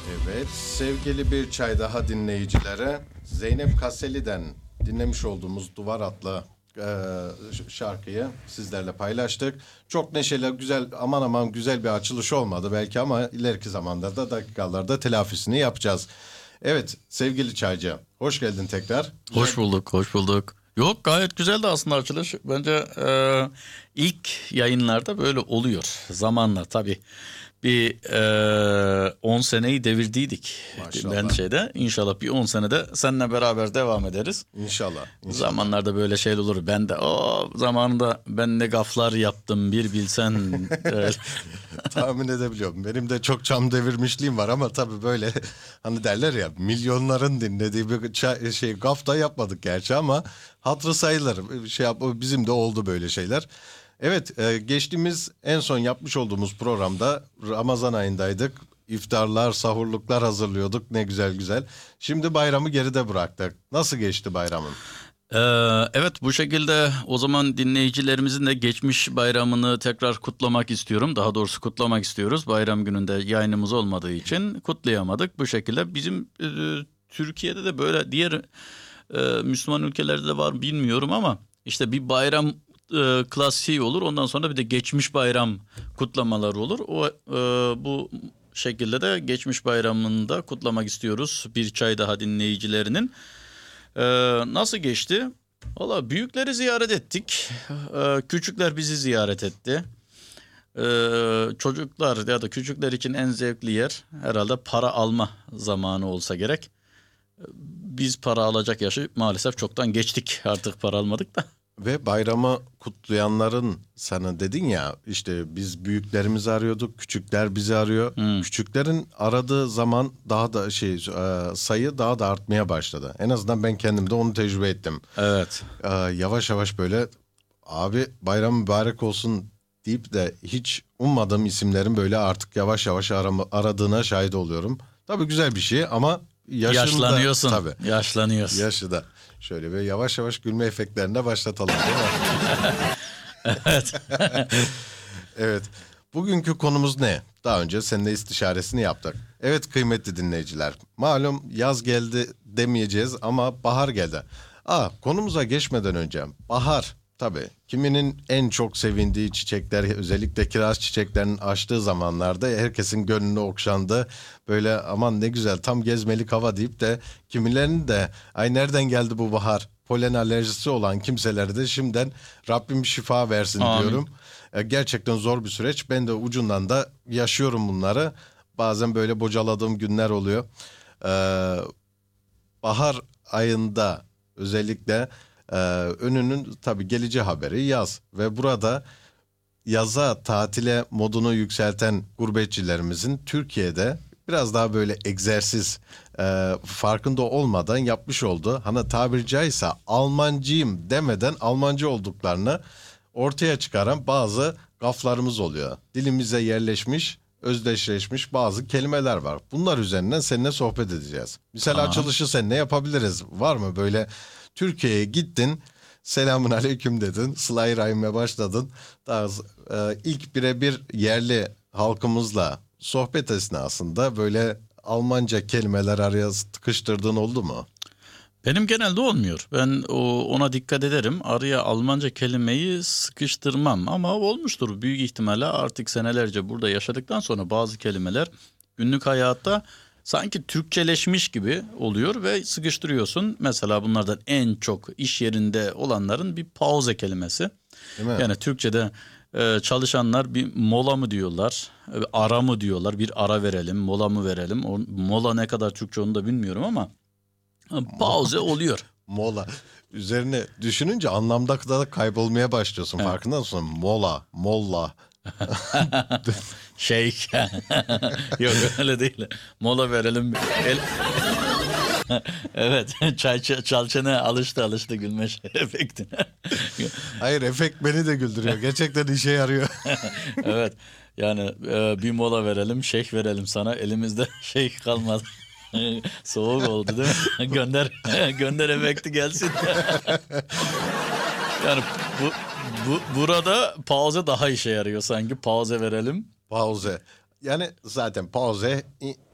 Evet, sevgili bir çay daha dinleyicilere Zeynep Kaseli'den dinlemiş olduğumuz Duvar adlı şarkıyı sizlerle paylaştık. Çok neşeli, güzel, aman aman güzel bir açılış olmadı belki ama ileriki zamanlarda, dakikalarda telafisini yapacağız. Evet, sevgili çaycı, hoş geldin tekrar. Güzel. Hoş bulduk, hoş bulduk. Yok gayet güzeldi aslında açılış. Bence ilk yayınlarda böyle oluyor zamanla tabii. Bir 10 seneyi devirdiydik. Maşallah. Ben inşallah bir 10 senede seninle beraber devam ederiz. İnşallah. Zamanlarda böyle şeyler olur. Ben de o zamanında ben ne gaflar yaptım bir bilsen. Tahmin edebiliyorum. Benim de çok çam devirmişliğim var ama tabii böyle hani derler ya, milyonların dinlediği bir gaf da yapmadık gerçi ama hatırı sayılır. Bizim de oldu böyle şeyler. Evet, geçtiğimiz en son yapmış olduğumuz programda Ramazan ayındaydık. İftarlar, sahurluklar hazırlıyorduk. Ne güzel güzel. Şimdi bayramı geride bıraktık. Nasıl geçti bayramın? Evet, bu şekilde o zaman dinleyicilerimizin de geçmiş bayramını tekrar kutlamak istiyorum. Daha doğrusu kutlamak istiyoruz. Bayram gününde yayınımız olmadığı için kutlayamadık. Bu şekilde bizim Türkiye'de de böyle diğer Müslüman ülkelerde de var bilmiyorum ama işte bir bayram klasiği olur. Ondan sonra bir de geçmiş bayram kutlamaları olur. Bu şekilde de geçmiş bayramını da kutlamak istiyoruz. Bir çay daha dinleyicilerinin. Nasıl geçti? Valla büyükleri ziyaret ettik. Küçükler bizi ziyaret etti. Çocuklar ya da küçükler için en zevkli yer herhalde para alma zamanı olsa gerek. Biz para alacak yaşı maalesef çoktan geçtik. Artık para almadık da. Ve bayramı kutlayanların, sana dedin ya işte biz büyüklerimizi arıyorduk, küçükler bizi arıyor. Küçüklerin aradığı zaman daha da sayı daha da artmaya başladı. En azından ben kendim de onu tecrübe ettim. Evet. Yavaş yavaş böyle abi bayram mübarek olsun deyip de hiç ummadığım isimlerin böyle artık yavaş yavaş aradığına şahit oluyorum. Tabii güzel bir şey ama Yaşlanıyorsun. Tabii. Yaşlanıyorsun. Yaşı da. Şöyle bir yavaş yavaş gülme efektlerine başlatalım değil mi? Evet. Evet. Bugünkü konumuz ne? Daha önce seninle istişaresini yaptık. Evet kıymetli dinleyiciler. Malum yaz geldi demeyeceğiz ama bahar geldi. Konumuza geçmeden önce bahar tabii kiminin en çok sevindiği çiçekler, özellikle kiraz çiçeklerinin açtığı zamanlarda herkesin gönlünü okşandı. Böyle aman ne güzel tam gezmelik hava deyip de kimilerinin de ay nereden geldi bu bahar? Polen alerjisi olan kimselere de şimdiden Rabbim şifa versin Amin. diyorum. Gerçekten zor bir süreç. Ben de ucundan da yaşıyorum bunları. Bazen böyle bocaladığım günler oluyor. Bahar ayında özellikle önünün tabii geleceği haberi yaz. Ve burada yaza tatile modunu yükselten gurbetçilerimizin Türkiye'de biraz daha böyle egzersiz farkında olmadan yapmış olduğu, hani tabiri caizse Almancıyım demeden Almancı olduklarını ortaya çıkaran bazı gaflarımız oluyor. Dilimize yerleşmiş, özdeşleşmiş bazı kelimeler var. Bunlar üzerinden seninle sohbet edeceğiz. Mesela açılışı seninle yapabiliriz. Var mı böyle Türkiye'ye gittin, selamun aleyküm dedin, sıla-i rahime başladın. Daha ilk birebir yerli halkımızla sohbet esnasında böyle Almanca kelimeler araya tıkıştırdığın oldu mu? Benim genelde olmuyor. Ben ona dikkat ederim. Araya Almanca kelimeyi sıkıştırmam ama olmuştur. Büyük ihtimalle artık senelerce burada yaşadıktan sonra bazı kelimeler günlük hayatta sanki Türkçeleşmiş gibi oluyor ve sıkıştırıyorsun. Mesela bunlardan en çok iş yerinde olanların bir pause kelimesi. Değil mi? Yani Türkçe'de çalışanlar bir mola mı diyorlar, ara mı diyorlar, bir ara verelim, mola mı verelim. Mola ne kadar Türkçe onu da bilmiyorum ama pause oluyor. Mola. Üzerine düşününce anlamda da kaybolmaya başlıyorsun. Farkında mısın? Mola, molla. Şey yok öyle değil. Mola verelim. Evet, çalçana alıştı gülme efektine. Hayır, efekt beni de güldürüyor. Gerçekten işe yarıyor. Evet, yani bir mola verelim, şeyh verelim sana. Elimizde şeyh kalmadı. Soğuk oldu değil mi? Gönder efekti gelsin. Yani burada pause daha işe yarıyor sanki. Pause verelim. Pauze. Yani zaten pauze